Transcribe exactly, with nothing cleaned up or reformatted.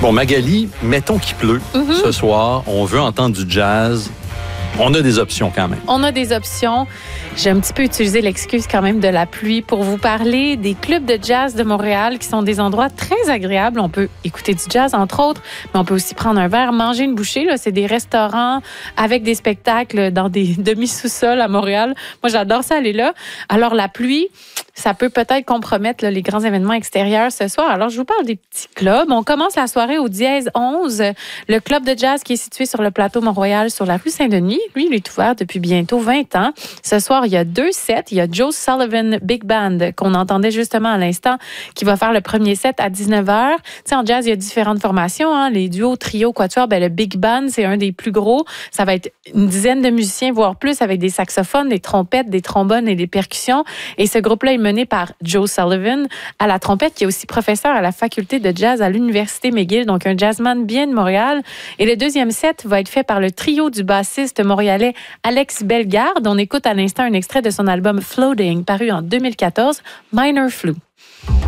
Bon, Magali, mettons qu'il pleut mm-hmm. ce soir. On veut entendre du jazz. On a des options quand même. On a des options. J'ai un petit peu utilisé l'excuse quand même de la pluie pour vous parler des clubs de jazz de Montréal qui sont des endroits très agréables. On peut écouter du jazz, entre autres, mais on peut aussi prendre un verre, manger une bouchée. Là. C'est des restaurants avec des spectacles dans des demi-sous-sols à Montréal. Moi, j'adore ça, aller là. Alors, la pluie, ça peut peut-être compromettre là, les grands événements extérieurs ce soir. Alors, je vous parle des petits clubs. On commence la soirée au Dièse onze, le club de jazz qui est situé sur le plateau Mont-Royal sur la rue Saint-Denis. Lui, il est ouvert depuis bientôt vingt ans. Ce soir, il y a deux sets. Il y a Joe Sullivan Big Band, qu'on entendait justement à l'instant, qui va faire le premier set à dix-neuf heures. Tu sais, en jazz, il y a différentes formations. Hein? Les duos, trios, quatuors. Ben, le Big Band, c'est un des plus gros. Ça va être une dizaine de musiciens, voire plus, avec des saxophones, des trompettes, des trombones et des percussions. Et ce groupe-là est mené par Joe Sullivan à la trompette, qui est aussi professeur à la faculté de jazz à l'Université McGill, donc un jazzman bien de Montréal. Et le deuxième set va être fait par le trio du bassiste montréalais Alex Bellegarde. On écoute à l'instant un extrait de son album Floating, paru en deux mille quatorze, Minor Flute.